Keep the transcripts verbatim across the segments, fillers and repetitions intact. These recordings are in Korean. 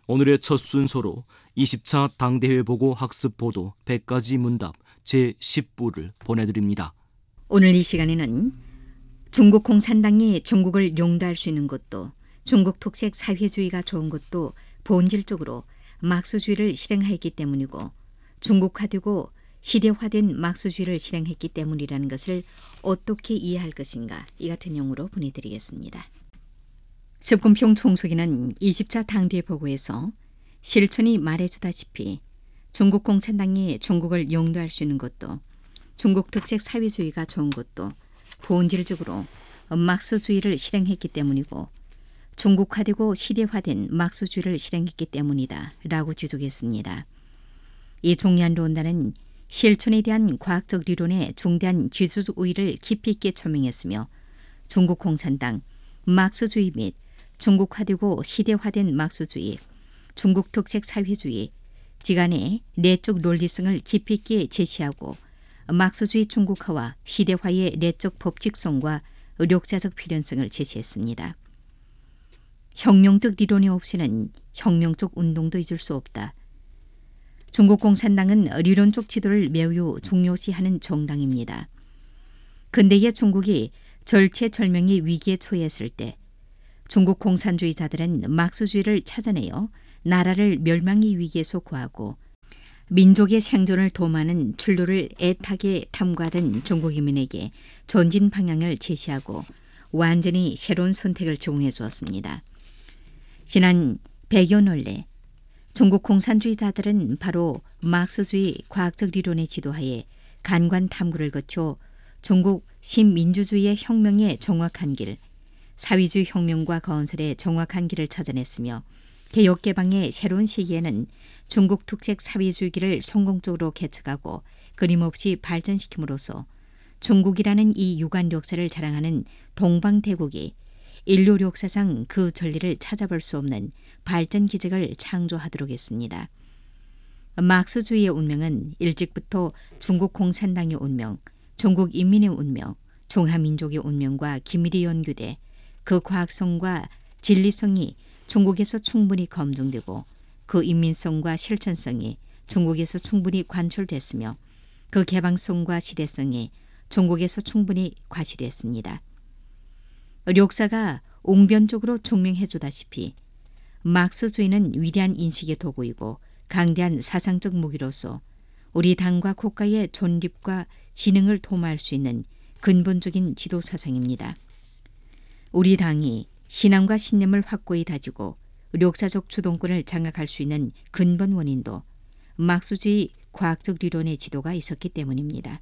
오늘의 첫 순서로 이십 차 당대회 보고 학습 보도 백 가지 문답 제십 부를 보내드립니다. 오늘 이 시간에는 중국 공산당이 중국을 용도할 수 있는 것도, 중국 특색 사회주의가 좋은 것도 본질적으로 막수주의를 실행하였기 때문이고, 중국화되고 시대화된 막수주의를 실행했기 때문이라는 것을 어떻게 이해할 것인가, 이 같은 내용으로 보내드리겠습니다. 습군평 총수기는 이십 차 당대회 보고에서 실천이 말해주다시피 중국 공산당이 중국을 용도할 수 있는 것도, 중국 특색 사회주의가 좋은 것도 본질적으로 막수주의를 실행했기 때문이고, 중국화되고 시대화된 막수주의를 실행했기 때문이다 라고 지적했습니다. 이 중요한 논단은 실천에 대한 과학적 리론의 중대한 기술적 우위를 깊이 있게 조명했으며, 중국 공산당 막수주의 및 중국화되고 시대화된 막수주의, 중국 특색 사회주의, 지간의 내적 논리성을 깊이 있게 제시하고, 막수주의 중국화와 시대화의 내적 법칙성과 역사적 필연성을 제시했습니다. 혁명적 리론이 없이는 혁명적 운동도 있을 수 없다. 중국 공산당은 리론적 지도를 매우 중요시하는 정당입니다. 근대의 중국이 절체절명의 위기에 처했을 때 중국 공산주의자들은 막수주의를 찾아내어 나라를 멸망의 위기에서 구하고 민족의 생존을 도모하는 출路를 애타게 탐구하던 중국인민에게 전진 방향을 제시하고 완전히 새로운 선택을 제공해 주었습니다. 지난 백여 년내 중국 공산주의자들은 바로 막수주의 과학적 리론의 지도하에 간관 탐구를 거쳐 중국 신민주주의의 혁명의 정확한 길, 사회주의 혁명과 건설의 정확한 길을 찾아냈으며, 개혁개방의 새로운 시기에는 중국 특색 사회주의를 성공적으로 개척하고 끊임없이 발전시킴으로써 중국이라는 이 유관 역사를 자랑하는 동방대국이 인류 역사상 그 전례를 찾아볼 수 없는 발전 기적을 창조하도록 했습니다. 막수주의의 운명은 일찍부터 중국 공산당의 운명, 중국 인민의 운명, 중화민족의 운명과 긴밀히 연결돼 그 과학성과 진리성이 중국에서 충분히 검증되고 그 인민성과 실천성이 중국에서 충분히 관철됐으며 그 개방성과 시대성이 중국에서 충분히 과시됐습니다. 역사가 옹변적으로 증명해 주다시피 막수주의는 위대한 인식의 도구이고 강대한 사상적 무기로서 우리 당과 국가의 존립과 진흥을 도모할 수 있는 근본적인 지도사상입니다. 우리 당이 신앙과 신념을 확고히 다지고 역사적 주동권을 장악할 수 있는 근본 원인도 막수주의 과학적 리론의 지도가 있었기 때문입니다.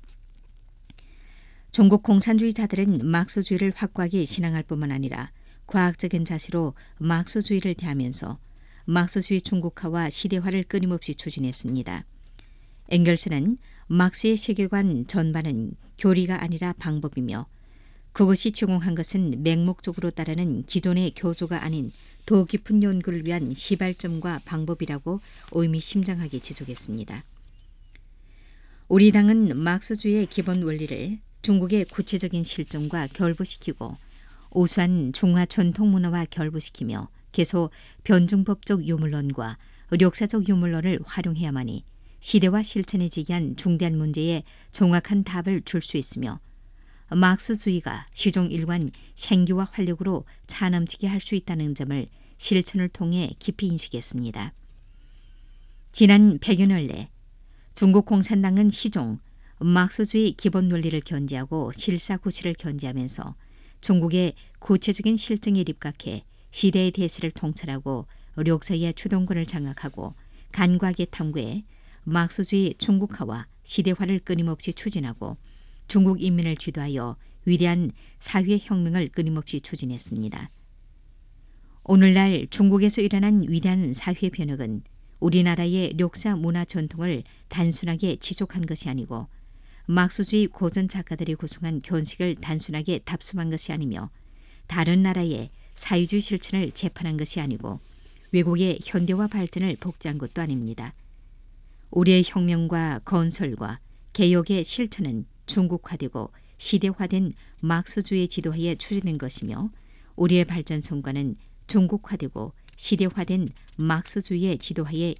중국 공산주의자들은 막수주의를 확고하게 신앙할 뿐만 아니라 과학적인 자세로 막수주의를 대하면서 막수주의 중국화와 시대화를 끊임없이 추진했습니다. 엥겔스는 막스의 세계관 전반은 교리가 아니라 방법이며, 그것이 제공한 것은 맹목적으로 따르는 기존의 교조가 아닌 더 깊은 연구를 위한 시발점과 방법이라고 의미심장하게 지적했습니다. 우리 당은 막수주의의 기본 원리를 중국의 구체적인 실정과 결부시키고 우수한 중화 전통 문화와 결부시키며 계속 변증법적 유물론과 역사적 유물론을 활용해야만이 시대와 실천에 직이한 중대한 문제에 정확한 답을 줄 수 있으며, 막수주의가 시종일관 생기와 활력으로 차넘치게 할 수 있다는 점을 실천을 통해 깊이 인식했습니다. 지난 백여 년내 중국 공산당은 시종 막수주의 기본 논리를 견지하고 실사구시를 견지하면서 중국의 구체적인 실정에 입각해 시대의 대세를 통찰하고 역사의 주동권을 장악하고 간과하게 탐구해 막수주의 중국화와 시대화를 끊임없이 추진하고 중국 인민을 주도하여 위대한 사회혁명을 끊임없이 추진했습니다. 오늘날 중국에서 일어난 위대한 사회 변혁은 우리나라의 역사 문화 전통을 단순하게 지속한 것이 아니고 막수주의 고전 작가들이 구성한 견식을 단순하게 답습한 것이 아니며 다른 나라의 사회주의 실천을 재판한 것이 아니고 외국의 현대화 발전을 복제한 것도 아닙니다. 우리의 혁명과 건설과 개혁의 실천은 중국화되고 시대화된 막수주의 지도하에 추진된 것이며, 우리의 발전성과는 중국화되고 시대화된 막스주의의 지도하에